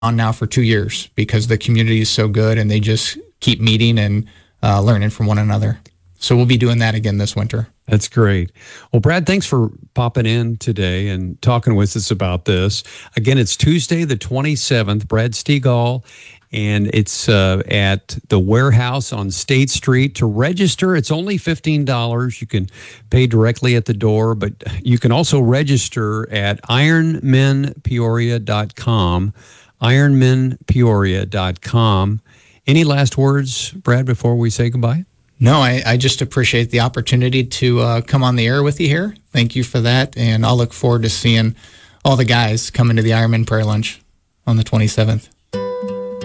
on now for 2 years because the community is so good and they just keep meeting and learning from one another. So we'll be doing that again this winter. That's great. Well, Brad, thanks for popping in today and talking with us about this. Again, it's Tuesday, the 27th, Brad Stegall, and it's at the warehouse on State Street. To register, it's only $15. You can pay directly at the door, but you can also register at ironmenpeoria.com, ironmenpeoria.com. Any last words, Brad, before we say goodbye? No, I just appreciate the opportunity to come on the air with you here. Thank you for that, and I'll look forward to seeing all the guys coming to the Ironman Prayer Lunch on the 27th.